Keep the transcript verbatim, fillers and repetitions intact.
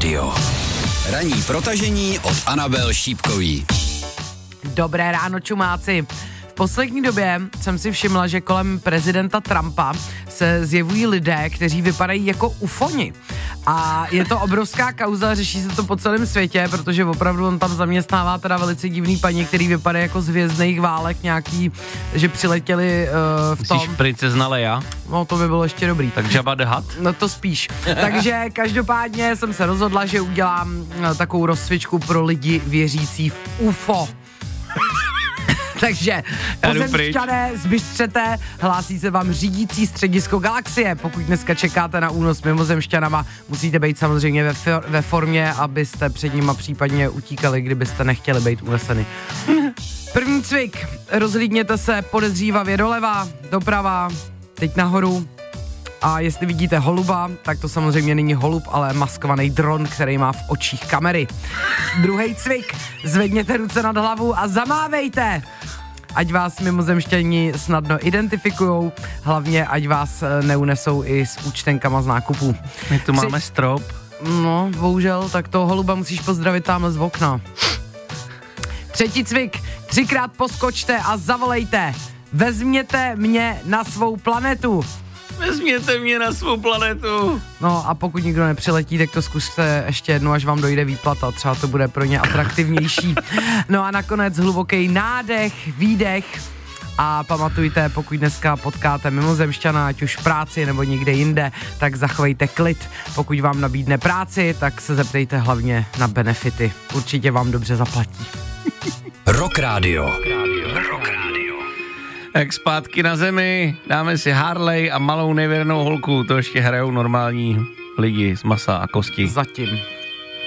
Rádio. Ranní protažení od Anabel Šípkový. Dobré ráno, čumáci. V poslední době jsem si všimla, že kolem prezidenta Trumpa se zjevují lidé, kteří vypadají jako ufoni. A je to obrovská kauza, řeší se to po celém světě, protože opravdu on tam zaměstnává teda velice divný paní, který vypadá jako z Hvězdných válek nějaký, že přiletěli uh, v tom. Myslíš princezna Leia? No to by bylo ještě dobrý. Tak Jabba the Hutt? No to spíš. Takže každopádně jsem se rozhodla, že udělám uh, takovou rozcvičku pro lidi věřící v U F O. Takže pozemšťané, zbystřete, hlásí se vám řídící středisko galaxie. Pokud dneska čekáte na únos mimozemšťanama, musíte být samozřejmě ve, for, ve formě, abyste před nima případně utíkali, kdybyste nechtěli být uneseni. První cvik, rozhlídněte se podezřívavě doleva, doprava, teď nahoru. A jestli vidíte holuba, tak to samozřejmě není holub, ale maskovaný dron, který má v očích kamery. Druhý cvik, zvedněte ruce nad hlavu a zamávejte. Ať vás mimozemšťani snadno identifikujou, hlavně ať vás neunesou i s účtenkama z nákupů. My tu Tři... máme strop. No, bohužel, tak toho holuba musíš pozdravit tamhle z okna. Třetí cvik, třikrát poskočte a zavolejte. Vezměte mě na svou planetu. Vezměte mě na svou planetu. No a pokud nikdo nepřiletí, tak to zkuste ještě jednou, až vám dojde výplata, třeba to bude pro ně atraktivnější. No a nakonec hluboký nádech, výdech a pamatujte, pokud dneska potkáte mimozemšťana, ať už v práci nebo někde jinde, tak zachovejte klid. Pokud vám nabídne práci, tak se zeptejte hlavně na benefity. Určitě vám dobře zaplatí. Rock Radio. Rock Radio. Tak zpátky na zemi, dáme si Harley a malou nevěrnou holku, to ještě hrajou normální lidi z masa a kosti. Zatím.